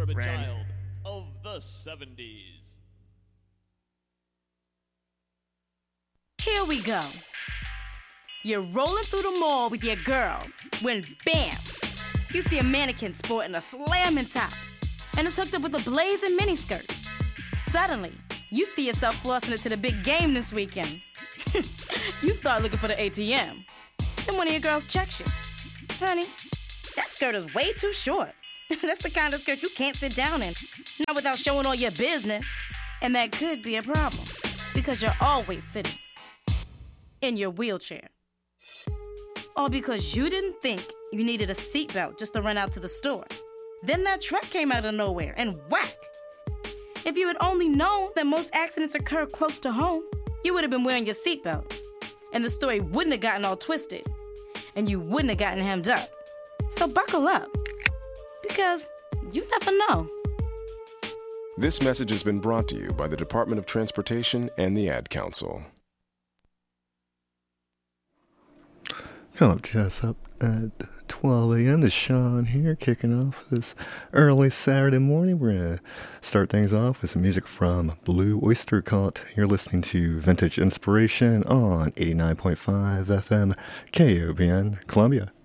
a Red. child of the 70s. Here we go. You're rolling through the mall with your girls when, bam, you see a mannequin sporting a slamming top and it's hooked up with a blazing miniskirt. Suddenly, you see yourself flossing it to the big game this weekend. You start looking for the ATM. Then one of your girls checks you. Honey, that skirt is way too short. That's the kind of skirt you can't sit down in, not without showing all your business. And that could be a problem, because you're always sitting in your wheelchair. All because you didn't think you needed a seatbelt just to run out to the store. Then that truck came out of nowhere and whack! If you had only known that most accidents occur close to home, you would have been wearing your seatbelt. And the story wouldn't have gotten all twisted. And you wouldn't have gotten hemmed up. So buckle up. Because you never know. This message has been brought to you by the Department of Transportation and the Ad Council. Come up, just up at 12 a.m. It's Sean here, kicking off this early Saturday morning. We're going to start things off with some music from Blue Oyster Cult. You're listening to Vintage Inspiration on 89.5 FM KOPN Columbia.